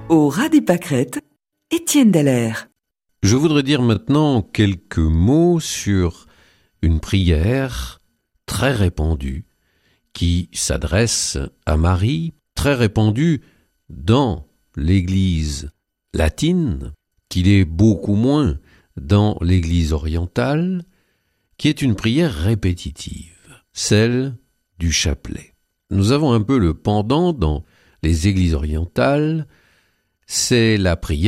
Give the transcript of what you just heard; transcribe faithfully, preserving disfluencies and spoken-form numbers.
Au ras des pâquerettes, Étienne Dallaire. Je voudrais dire maintenant quelques mots sur une prière très répandue qui s'adresse à Marie, très répandue dans l'Église latine, qu'il est beaucoup moins dans l'Église orientale, qui est une prière répétitive, celle du chapelet. Nous avons un peu le pendant dans les Églises orientales, c'est la prière